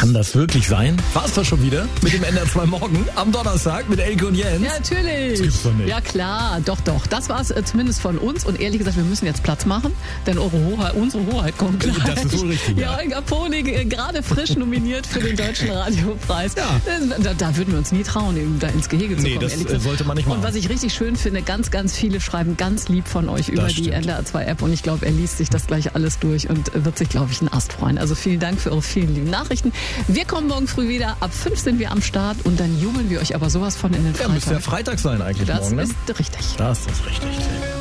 Kann das wirklich sein? War's doch schon wieder mit dem NDR 2 Morgen am Donnerstag mit Elke und Jens? Ja, natürlich. Das gibt's doch nicht. Ja, klar. Doch. Das war's zumindest von uns. Und ehrlich gesagt, wir müssen jetzt Platz machen, denn unsere Hoheit kommt gleich. Das ist wohl richtig. Ja, Olga Ponig, gerade frisch nominiert für den Deutschen Radiopreis. Ja. Da würden wir uns nie trauen, da ins Gehege zu kommen. Nee, das ehrlich gesagt. sollte man nicht machen. Und was ich richtig schön finde, ganz, ganz viele schreiben ganz lieb von euch über die NDR 2 App. Und ich glaube, er liest sich das gleich alles durch und wird sich, glaube ich, einen Ast freuen. Also vielen Dank für eure vielen lieben Nachrichten. Wir kommen morgen früh wieder. Ab 5 sind wir am Start und dann jubeln wir euch aber sowas von in den Freitag. Müsste ja Freitag sein eigentlich das morgen, ne? ist richtig. Das ist richtig.